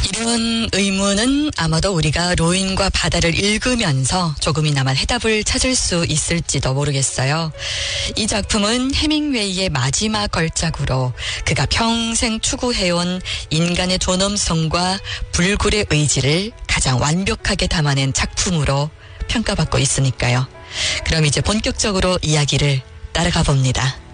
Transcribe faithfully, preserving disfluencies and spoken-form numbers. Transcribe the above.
이런 의문은 아마도 우리가 로인과 바다를 읽으면서 조금이나마 해답을 찾을 수 있을지도 모르겠어요. 이 작품은 해밍웨이의 마지막 걸작으로 그가 평생 추구해온 인간의 존엄성과 불굴의 의지를 가장 완벽하게 담아낸 작품으로 평가받고 있으니까요. 그럼 이제 본격적으로 이야기를 따라가 봅니다.